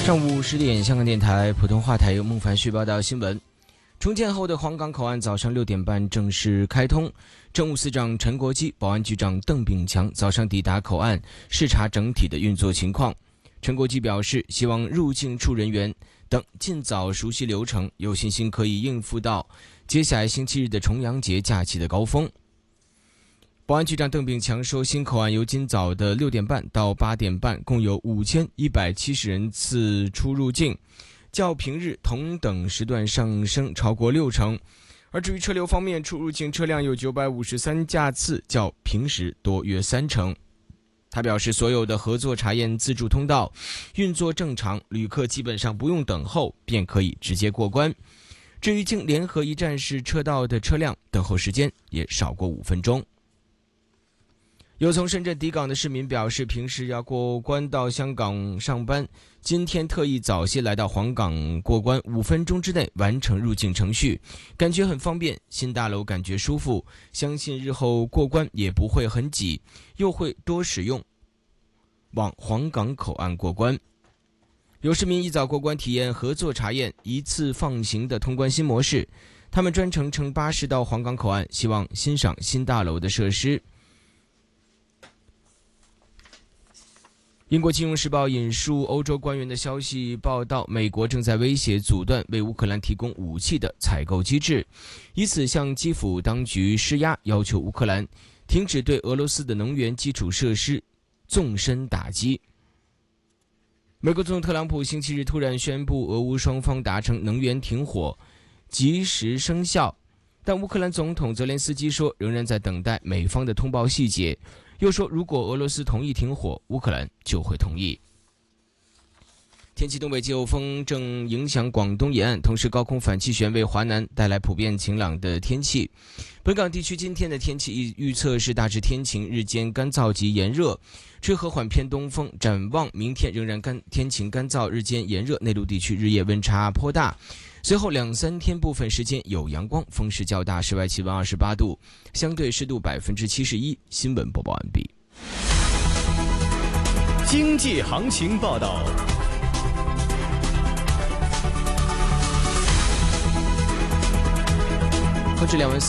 上午10点，香港电台普通话台由孟凡旭报道新闻。重建后的黄岗口岸早上6点半正式开通，政务司长陈国基、保安局长邓炳强早上抵达口岸视察整体的运作情况。陈国基表示，希望入境处人员等尽早熟悉流程，有信心可以应付到接下来星期日的重阳节假期的高峰。保安局长邓炳强说，新口岸由今早的6点半到8点半，共有5170人次出入境，较平日同等时段上升超过6成。而至于车流方面，出入境车辆有953架次，较平时多约3成。他表示，所有的合作查验自助通道运作正常，旅客基本上不用等候便可以直接过关。至于经联合一站式车道的车辆，等候时间也少过5分钟。有从深圳抵港的市民表示，平时要过关到香港上班，今天特意早些来到黄岗过关，5分钟之内完成入境程序，感觉很方便，新大楼感觉舒服，相信日后过关也不会很挤，又会多使用往黄岗口岸过关。有市民一早过关体验合作查验一次放行的通关新模式，他们专程乘巴士到黄岗口岸，希望欣赏新大楼的设施。英国金融时报引述欧洲官员的消息报道，美国正在威胁阻断为乌克兰提供武器的采购机制，以此向基辅当局施压，要求乌克兰停止对俄罗斯的能源基础设施纵深打击。美国总统特朗普星期日突然宣布，俄乌双方达成能源停火，及时生效，但乌克兰总统泽连斯基说，仍然在等待美方的通报细节。又说，如果俄罗斯同意停火，乌克兰就会同意。天气，东北季候风正影响广东沿岸，同时高空反气旋为华南带来普遍晴朗的天气。本港地区今天的天气预测是大致天晴，日间干燥及炎热，吹和缓偏东风。展望明天仍然天晴干燥，日间炎热，内陆地区日夜温差颇大。随后2-3天部分时间有阳光，风势较大，室外气温28度，相对湿度71%。新闻播报完毕。 经济行情报道。 控制2文